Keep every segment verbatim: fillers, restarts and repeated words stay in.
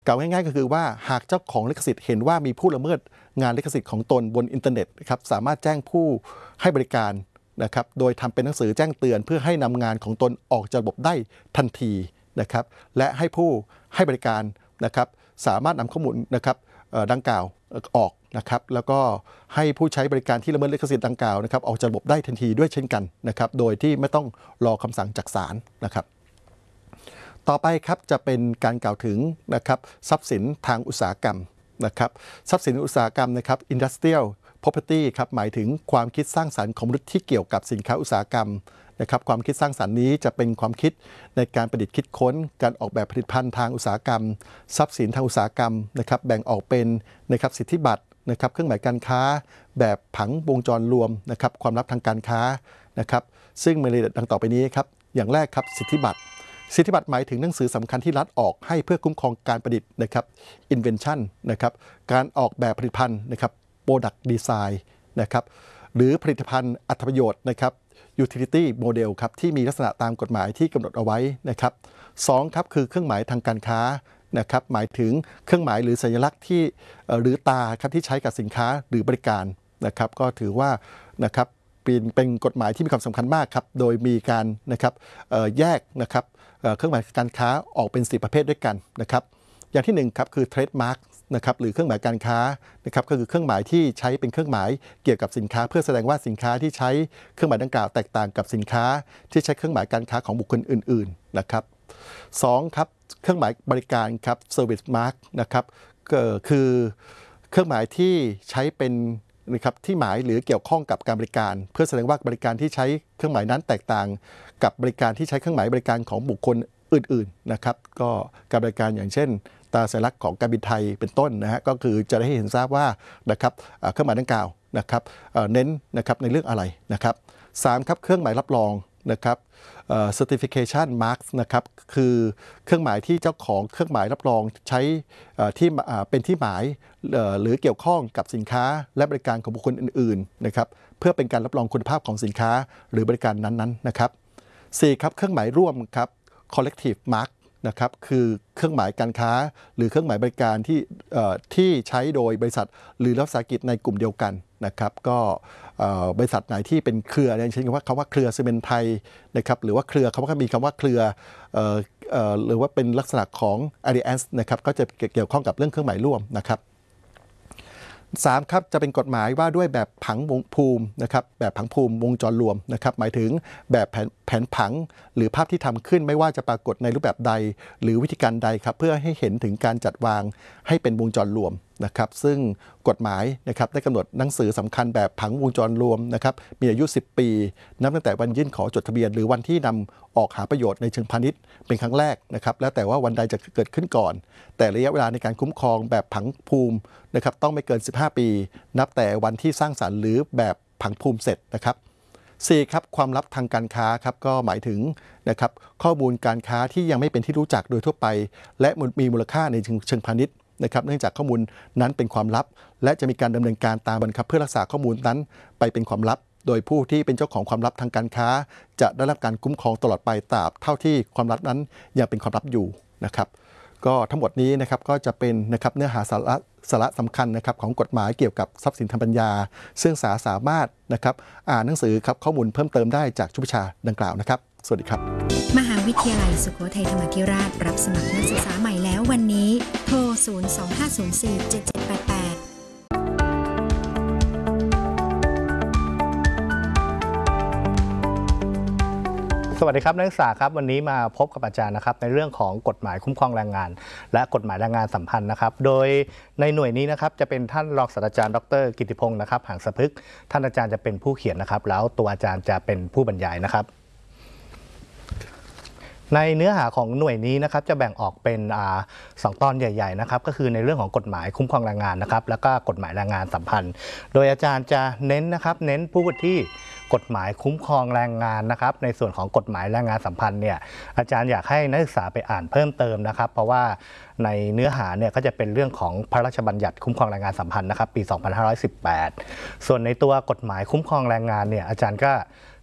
กล่าวง่ายๆก็คือว่าหากเจ้าของลิขสิทธิ์เห็นว่ามีผู้ละเมิดงานลิขสิทธิ์ของตนบนอินเทอร์เน็ตนะครับสามารถแจ้งผู้ให้บริการนะครับโดยทำเป็นหนังสือแจ้งเตือนเพื่อให้นำงานของตนออกจากระบบได้ทันทีนะครับและให้ผู้ให้บริการนะครับสามารถนำข้อมูลนะครับดังกล่าวออกนะครับแล้วก็ให้ผู้ใช้บริการที่ละเมิดลิขสิทธิ์ดังกล่าวนะครับออกจากระบบได้ทันทีด้วยเช่นกันนะครับโดยที่ไม่ต้องรอคำสั่งจากศาลนะครับต่อไปครับจะเป็นการกล่าวถึงนะครับทรัพย์สินทางอุตสาหกรรมนะครับทรัพย์สินอุตสาหกรรมนะครับ industrial property ครับหมายถึงความคิดสร้างสรรค์ของมนุษย์ที่เกี่ยวกับสินค้าอุตสาหกรรมนะครับความคิดสร้างสรรค์นี้จะเป็นความคิดในการประดิษฐ์คิดค้นการออกแบบผลิตภัณฑ์ทางอุตสาหกรรมทรัพย์สินทางอุตสาหกรรมนะครับแบ่งออกเป็นนะครับสิทธิบัตรนะครับเครื่องหมายการค้าแบบผังวงจรรวมนะครับความลับทางการค้านะครับซึ่งมีรายละเอียดดังต่อไปนี้ครับอย่างแรกครับสิทธิบัตรสิทธิบัตรหมายถึงหนังสือสำคัญที่รัฐออกให้เพื่อคุ้มครองการประดิษฐ์นะครับ invention นะครับการออกแบบผลิตภัณฑ์นะครับ product design นะครับหรือผลิตภัณฑ์อัตประโยชน์นะครับ utility model ครับที่มีลักษณะตามกฎหมายที่กำหนดเอาไว้นะครับสองครับคือเครื่องหมายทางการค้านะครับหมายถึงเครื่องหมายหรือสัญลักษณ์ที่หรือตาครับที่ใช้กับสินค้าหรือบริการนะครับก็ถือว่านะครับเป็นเป็นกฎหมายที่มีความสำคัญมากครับโดยมีการนะครับแยกนะครับเครื่องหมายการค้าออกเป็นสี่ประเภทด้วยกันนะครับอย่างที่หนึ่งครับคือ trademark นะครับหรือเครื่องหมายการค้านะครับก็คือเครื่องหมายที่ใช้เป็นเครื่องหมายเกี่ยวกับสินค้าเพื่อแสดงว่าสินค้าที่ใช้เครื่องหมายดังกล่าวแตกต่างกับสินค้าที่ใช้เครื่องหมายการค้าของบุคคลอื่นๆนะครับสองครับเครื่องหมายบริการครับ service mark นะครับก็คือเครื่องหมายที่ใช้เป็นนะครับที่หมายหรือเกี่ยวข้องกับการบริการเพื่อแสดงว่าบริการที่ใช้เครื่องหมายนั้นแตกต่างกับบริการที่ใช้เครื่องหมายบริการของบุคคลอื่นๆนะครับก็การบริการอย่างเช่นตราสัญลักษณ์ของการบินไทยเป็นต้นนะฮะก็คือจะได้เห็นทราบว่านะครับเครื่องหมายดังกล่าวนะครับเน้นนะครับในเรื่องอะไรนะครับสามครับเครื่องหมายรับรองนะครับ certification marks นะครับคือเครื่องหมายที่เจ้าของเครื่องหมายรับรองใช้ที่เป็นที่หมายหรือเกี่ยวข้องกับสินค้าและบริการของบุคคลอื่นๆนะครับเพื่อเป็นการรับรองคุณภาพของสินค้าหรือบริการนั้นๆนะครับสี่ครับเครื่องหมายร่วมครับ collective mark นะครับคือเครื่องหมายการค้าหรือเครื่องหมายบริการที่ที่ใช้โดยบริษัทหรือรัฐวิสาหกิจในกลุ่มเดียวกันนะครับก็บริษัทไหนที่เป็นเครืออย่างเช่นว่าคำว่าเครือซีเมนต์ไทยนะครับหรือว่าเครือเขาก็มีคำว่าเครือหรือว่าเป็นลักษณะของ alliance นะครับก็จะเกี่ยวข้องกับเรื่องเครื่องหมายร่วมนะครับสามครับจะเป็นกฎหมายว่าด้วยแบบผังวงภูมินะครับแบบผังภูมิวงจรรวมนะครับหมายถึงแบบแผนแผนผังหรือภาพที่ทำขึ้นไม่ว่าจะปรากฏในรูปแบบใดหรือวิธีการใดครับเพื่อให้เห็นถึงการจัดวางให้เป็นวงจรรวมนะครับซึ่งกฎหมายนะครับได้กำหนดหนังสือสำคัญแบบผังวงจรรวมนะครับมีอายุสิบปีนับตั้งแต่วันยื่นขอจดทะเบียนหรือวันที่นำออกหาประโยชน์ในเชิงพาณิชย์เป็นครั้งแรกนะครับแล้วแต่ว่าวันใดจะเกิดขึ้นก่อนแต่ระยะเวลาในการคุ้มครองแบบผังภูมินะครับต้องไม่เกินสิบห้าปีนับแต่วันที่สร้างสรรค์หรือแบบผังภูมิเสร็จนะครับสี่ครับความลับทางการค้าครับก็หมายถึงนะครับข้อมูลการค้าที่ยังไม่เป็นที่รู้จักโดยทั่วไปและมีมูลค่าในเชิงพาณิชย์นะครับเนื่องจากข้อมูลนั้นเป็นความลับและจะมีการดำเนินการตามบังคับเพื่อรักษาข้อมูลนั้นไปเป็นความลับโดยผู้ที่เป็นเจ้าของความลับทางการค้าจะได้รับการคุ้มครองตลอดไปตราบเท่าที่ความลับนั้นยังเป็นความลับอยู่นะครับก็ทั้งหมดนี้นะครับก็จะเป็นนะครับเนื้อหาสาระสาระสำคัญนะครับของกฎหมายเกี่ยวกับทรัพย์สินทางปัญญาซึ่งสาสามารถนะครับอ่านหนังสือครับข้อมูลเพิ่มเติมได้จากชุดวิชาดังกล่าวนะครับสวัสดีครับมหาวิทยาลัยสุโขทัยธรรมาธิราชรับสมัครนักศึกษาใหม่แล้ววันนี้โทรศูนย์ สอง ห้า ศูนย์ สี่ เจ็ด เจ็ด แปด แปดสวัสดีครับนักศึกษาครับวันนี้มาพบกับอาจารย์นะครับในเรื่องของกฎหมายคุ้มครองแรงงานและกฎหมายแรงงานสัมพันธ์นะครับโดยในหน่วยนี้นะครับจะเป็นท่านรองศาสตราจารย์ดร.กิติพงศ์นะครับหางสะพึกท่านอาจารย์จะเป็นผู้เขียนนะครับแล้วตัวอาจารย์จะเป็นผู้บรรยายนะครับในเนื้อหาของหน่วยนี้นะครับจะแบ่งออกเป็นอ่าสองตอนใหญ่ๆนะครับก็คือในเรื่องของกฎหมายคุ้มครองแรงงานนะครับแล้วก็กฎหมายแรงงานสัมพันธ์โดยอาจารย์จะเน้นนะครับเน้นพูดที่กฎหมายคุ้มครองแรงงานนะครับในส่วนของกฎหมายแรงงานสัมพันธ์เนี่ยอาจารย์อยากให้นักศึกษาไปอ่านเพิ่มเติมนะครับเพราะว่าในเนื้อหาเนี่ยก็จะเป็นเรื่องของพระราชบัญญัติคุ้มครองแรงงานสัมพันธ์นะครับปีสองพันห้าร้อยสิบแปดส่วนในตัวกฎหมายคุ้มครองแรงงานเนี่ยอาจารย์ก็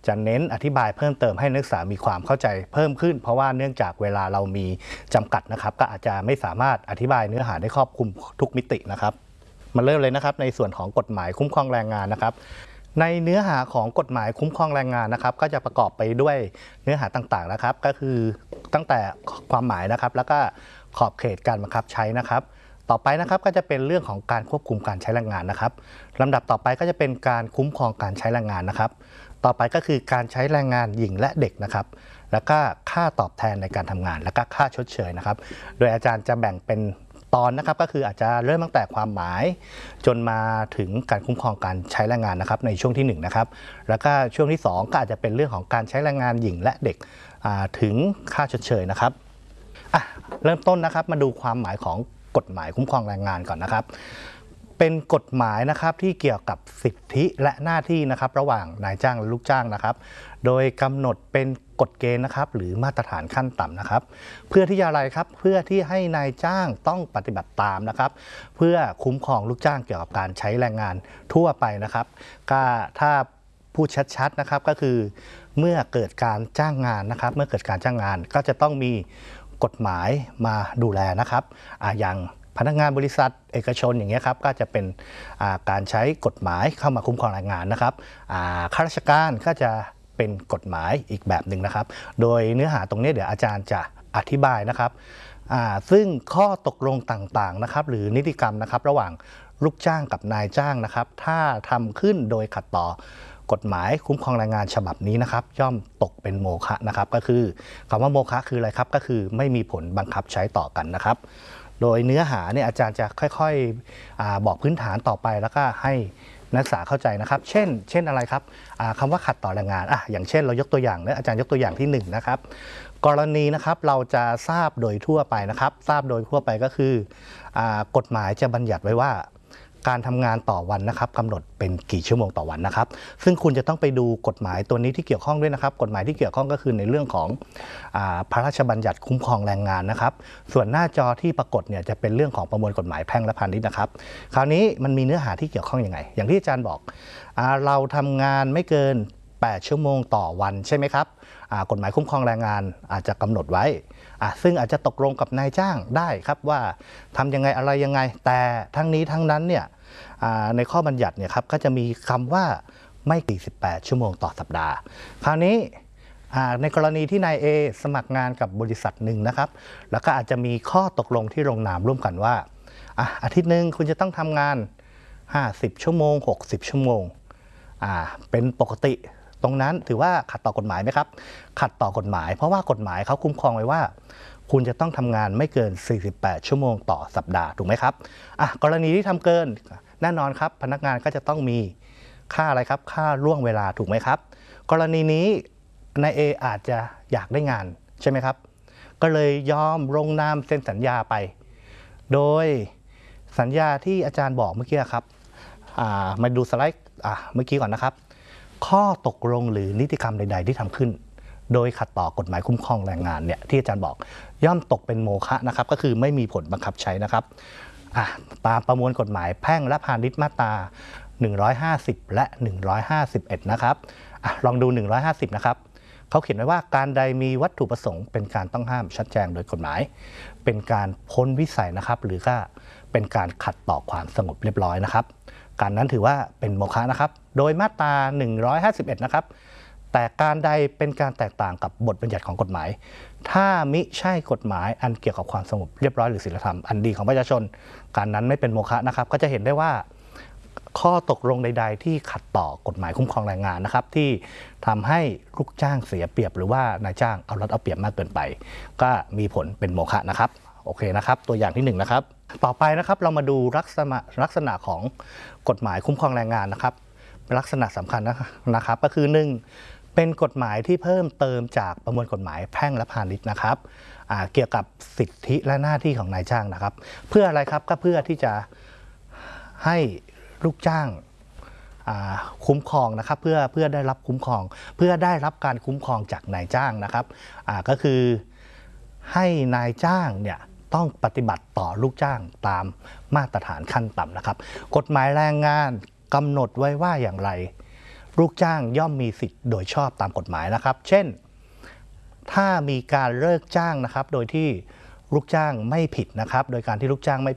จะเน้นอธิบายเพิ่มเติมให้นักศึกษามีความเข้าใจเพิ่มขึ้นเพราะว่าเนื่องจากเวลาเรามีจำกัดนะครับก็อาจจะไม่สามารถอธิบายเนื้อหาได้ครอบคลุมทุกมิตินะครับมาเริ่มเลยนะครับในส่วนของกฎหมายคุ้มครองแรงงานนะครับในเนื้อหาของกฎหมายคุ้มครองแรงงานนะครับก็จะประกอบไปด้วยเนื้อหาต่างๆนะครับก็คือตั้งแต่ความหมายนะครับแล้วก็ขอบเขตการบังคับใช้นะครับต่อไปนะครับก็จะเป็นเรื่องของการควบคุมการใช้แรงงานนะครับลำดับต่อไปก็จะเป็นการคุ้มครองการใช้แรงงานนะครับต่อไปก็คือการใช้แรงงานหญิงและเด็กนะครับแล้วก็ค่าตอบแทนในการทำงานแล้วก็ค่าชดเชยนะครับโดยอาจารย์จะแบ่งเป็นตอนนะครับก็คืออาจจะเริ่มตั้งแต่ความหมายจนมาถึงการคุ้มครองการใช้แรงงานนะครับในช่วงที่หนึ่งนะครับแล้วก็ช่วงที่สองก็อาจจะเป็นเรื่องของการใช้แรงงานหญิงและเด็กถึงค่าชดเชยนะครับอ่ะเริ่มต้นนะครับมาดูความหมายของกฎหมายคุ้มครองแรงงานก่อนนะครับเป็นกฎหมายนะครับที่เกี่ยวกับสิทธิและหน้าที่นะครับระหว่างนายจ้างและลูกจ้างนะครับโดยกำหนดเป็นกฎเกณฑ์นะครับหรือมาตรฐานขั้นต่ำนะครับเพื่อที่จะอะไรครับเพื่อที่ให้นายจ้างต้องปฏิบัติตามนะครับเพื่อคุ้มครองลูกจ้างเกี่ยวกับการใช้แรงงานทั่วไปนะครับก็ถ้าพูดชัดๆนะครับก็คือเมื่อเกิดการจ้างงานนะครับเมื่อเกิดการจ้างงานก็จะต้องมีกฎหมายมาดูแลนะครับอ่าอย่างพนักงานบริษัทเอกชนอย่างเงี้ยครับก็จะเป็นการใช้กฎหมายเข้ามาคุ้มครองแรงงานนะครับข้าราชการก็จะเป็นกฎหมายอีกแบบหนึ่งนะครับโดยเนื้อหาตรงนี้เดี๋ยวอาจารย์จะอธิบายนะครับซึ่งข้อตกลงต่างๆนะครับหรือนิติกรรมนะครับระหว่างลูกจ้างกับนายจ้างนะครับถ้าทำขึ้นโดยขัดต่อกฎหมายคุ้มครองแรงงานฉบับนี้นะครับย่อมตกเป็นโมฆะนะครับก็คือคำว่าโมฆะคืออะไรครับก็คือไม่มีผลบังคับใช้ต่อกันนะครับโดยเนื้อหาเนี่ยอาจารย์จะค่อยๆบอกพื้นฐานต่อไปแล้วก็ให้นักศึกษาเข้าใจนะครับเช่นเช่นอะไรครับคำว่าขัดต่อแรงงานอ่ะอย่างเช่นเรายกตัวอย่างนะอาจารย์ยกตัวอย่างที่หนึ่งนะครับกรณีนะครับเราจะทราบโดยทั่วไปนะครับทราบโดยทั่วไปก็คือกฎหมายจะบัญญัติไว้ว่าการทำงานต่อวันนะครับกำหนดเป็นกี่ชั่วโมงต่อวันนะครับซึ่งคุณจะต้องไปดูกฎหมายตัวนี้ที่เกี่ยวข้องด้วยนะครับกฎหมายที่เกี่ยวข้องก็คือในเรื่องของอาพระราชบัญญัติคุ้มครองแรงงานนะครับส่วนหน้าจอที่ปรากฏเนี่ยจะเป็นเรื่องของประมวลกฎหมายแพ่งและพาณิชย์นะครับคราวนี้มันมีเนื้อหาที่เกี่ยวข้องยังไงอย่างที่อาจารย์บอกเราทำงานไม่เกินแปดชั่วโมงต่อวันใช่ไหมครับกฎหมายคุ้มครองแรงงานอาจจะกำหนดไว้ซึ่งอาจจะตกลงกับนายจ้างได้ครับว่าทำยังไงอะไรยังไงแต่ทั้งนี้ทั้งนั้นเนี่ยในข้อบัญญัติเนี่ยครับก็จะมีคำว่าไม่สี่สิบแปดชั่วโมงต่อสัปดาห์คราวนี้ในกรณีที่นายเอสมัครงานกับบริษัทหนึ่งนะครับแล้วก็อาจจะมีข้อตกลงที่ลงนามร่วมกันว่าอาทิตย์หนึ่งคุณจะต้องทำงานห้าสิบชั่วโมงหกสิบชั่วโมงเป็นปกติตรงนั้นถือว่าขัดต่อกฎหมายไหมครับขัดต่อกฎหมายเพราะว่ากฎหมายเขาคุ้มครองไว้ว่าคุณจะต้องทำงานไม่เกินสี่สิบแปดชั่วโมงต่อสัปดาห์ถูกไหมครับกรณีที่ทำเกินแน่นอนครับพนักงานก็จะต้องมีค่าอะไรครับค่าล่วงเวลาถูกไหมครับกรณีนี้นายเออาจจะอยากได้งานใช่ไหมครับก็เลยยอมลงนามเซ็นสัญญาไปโดยสัญญาที่อาจารย์บอกเมื่อกี้ครับมาดูสไลด์เมื่อกี้ก่อนนะครับข้อตกลงหรือนิติกรรมใดๆที่ทำขึ้นโดยขัดต่อกฎหมายคุ้มครองแรงงานเนี่ยที่อาจารย์บอกย่อมตกเป็นโมฆะนะครับก็คือไม่มีผลบังคับใช้นะครับตามประมวลกฎหมายแพ่งและพาณิชย์มาตราหนึ่งร้อยห้าสิบและหนึ่งร้อยห้าสิบเอ็ดนะครับอลองดูหนึ่งร้อยห้าสิบนะครับเขาเขียนไว้ว่าการใดมีวัตถุประสงค์เป็นการต้องห้ามชัดแจงโดยกฎหมายเป็นการพ้นวิสัยนะครับหรือก็เป็นการขัดต่อความสงบเรียบร้อยนะครับการนั้นถือว่าเป็นโมฆะนะครับโดยมาตราหนึ่งร้อยห้าสิบเอ็ดนะครับแต่การใดเป็นการแตกต่างกับบทบัญญัติของกฎหมายถ้ามิใช่กฎหมายอันเกี่ยวกับความสงบเรียบร้อยหรือศีลธรรมอันดีของประชาชนการนั้นไม่เป็นโมฆะนะครับก็จะเห็นได้ว่าข้อตกลงใดๆที่ขัดต่อกฎหมายคุ้มครองแรงงานนะครับที่ทำให้ลูกจ้างเสียเปรียบหรือว่านายจ้างเอารัดเอาเปรียบมากเกินไปก็มีผลเป็นโมฆะนะครับโอเคนะครับตัวอย่างที่หนึ่งนะครับต่อไปนะครับเรามาดูลักษณะลักษณะของกฎหมายคุ้มครองแรงงานนะครับลักษณะสำคัญนะครับก็คือหนึ่งเป็นกฎหมายที่เพิ่มเติมจากประมวลกฎหมายแพ่งและพาณิชย์นะครับเกี่ยวกับสิทธิและหน้าที่ของนายจ้างนะครับเพื่ออะไรครับก็เพื่อที่จะให้ลูกจ้างคุ้มครองนะครับเพื่อเพื่อได้รับคุ้มครองเพื่อได้รับการคุ้มครองจากนายจ้างนะครับก็คือให้นายจ้างเนี่ยต้องปฏิบัติต่อลูกจ้างตามมาตรฐานขั้นต่ำนะครับกฎหมายแรงงานกำหนดไว้ว่าอย่างไรลูกจ้างย่อมมีสิทธิ์โดยชอบตามกฎหมายนะครับ เช่นถ้ามีการเลิกจ้างนะครับโดยที่ลูกจ้างไม่ผิดนะครับโดยการที่ลูกจ้างไม่